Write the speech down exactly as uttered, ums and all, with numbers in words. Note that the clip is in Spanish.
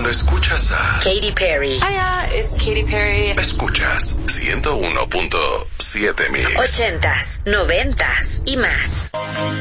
Cuando escuchas a Katy Perry. Hiya, it's Katy Perry. Escuchas ciento uno punto siete Mix. Ochentas, noventas y más.